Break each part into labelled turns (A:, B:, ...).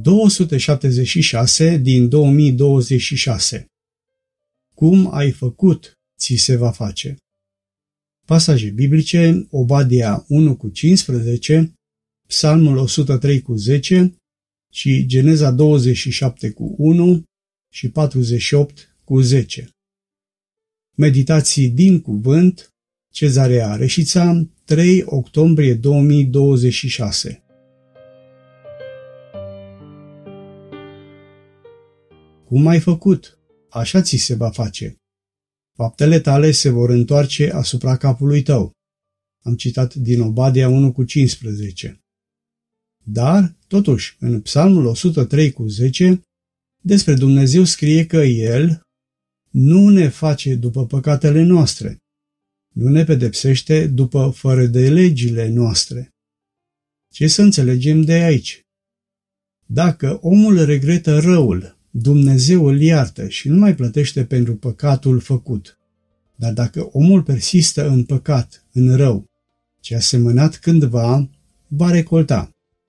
A: 276 din 2026. Cum ai făcut, ți se va face. Pasaje biblice: Obadia 1:15, Psalmul 103:10 și Geneza 27:1 și 48:10. Meditații din cuvânt, Cezarea Reșița, 3 octombrie 2026. Cum ai făcut, așa ți se va face. Faptele tale se vor întoarce asupra capului tău. Am citat din Obadia 1:15. Dar, totuși, în Psalmul 103:10, despre Dumnezeu scrie că El nu ne face după păcatele noastre, nu ne pedepsește după fără de legile noastre. Ce să înțelegem de aici? Dacă omul regretă răul, Dumnezeu îl iartă și nu mai plătește pentru păcatul făcut. Dar dacă omul persistă în păcat, în rău, ce a semănat cândva, va recolta.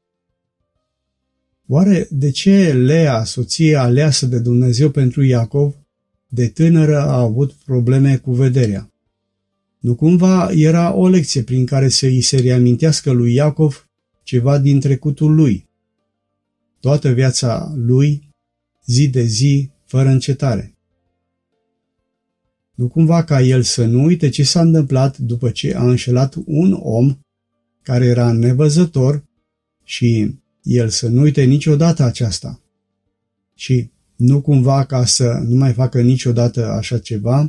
A: Oare de ce Lea, soția aleasă de Dumnezeu pentru Iacov, de tânără a avut probleme cu vederea? Nu cumva era o lecție prin care să îi se reamintească lui Iacov ceva din trecutul lui? Toată viața lui, zi de zi, fără încetare. Nu cumva ca el să nu uite ce s-a întâmplat după ce a înșelat un om care era nevăzător și el să nu uite niciodată aceasta. Și nu cumva ca să nu mai facă niciodată așa ceva?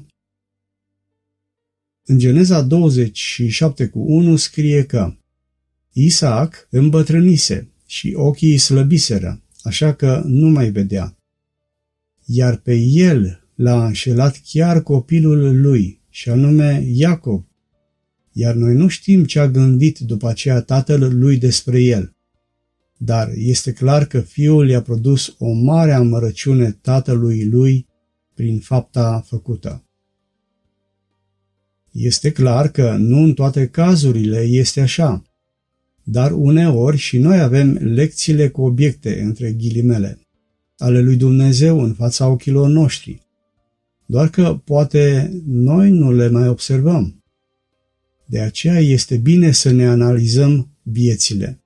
A: În Geneza 27:1 scrie că Isaac îmbătrânise și ochii îi slăbiseră, așa că nu mai vedea. Iar pe el l-a înșelat chiar copilul lui, și anume Iacov, iar noi nu știm ce a gândit după aceea tatăl lui despre el. Dar este clar că fiul i-a produs o mare amărăciune tatălui lui prin fapta făcută. Este clar că nu în toate cazurile este așa, dar uneori și noi avem lecțiile cu obiecte, între ghilimele, ale lui Dumnezeu în fața ochilor noștri, doar că poate noi nu le mai observăm. De aceea este bine să ne analizăm viețile.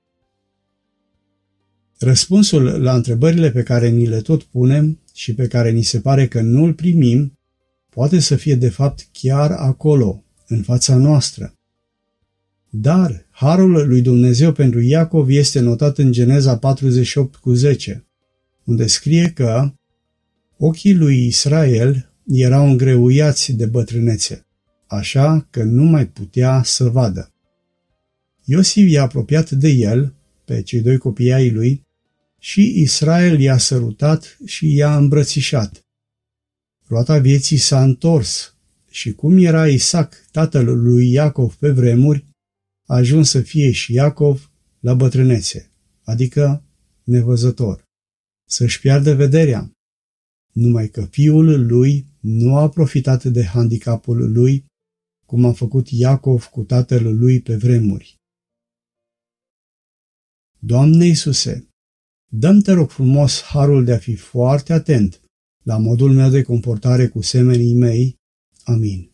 A: Răspunsul la întrebările pe care ni le tot punem și pe care ni se pare că nu îl primim, poate să fie de fapt chiar acolo, în fața noastră. Dar harul lui Dumnezeu pentru Iacov este notat în Geneza 48:10, unde scrie că ochii lui Israel erau îngreuiați de bătrânețe, așa că nu mai putea să vadă. Iosif i-a apropiat de el, pe cei doi copii ai lui, și Israel i-a sărutat și i-a îmbrățișat. Roata vieții s-a întors și cum era Isaac, tatăl lui Iacov pe vremuri, a ajuns să fie și Iacov la bătrânețe, adică nevăzător, să-și piardă vederea, numai că fiul lui nu a profitat de handicapul lui, cum a făcut Iacov cu tatăl lui pe vremuri. Doamne Iisuse, dă-mi, te rog frumos, harul de a fi foarte atent la modul meu de comportare cu semenii mei. Amin.